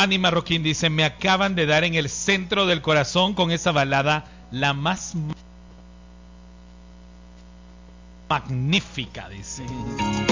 Annie Marroquín dice, me acaban de dar en el centro del corazón con esa balada, la más magnífica, dice.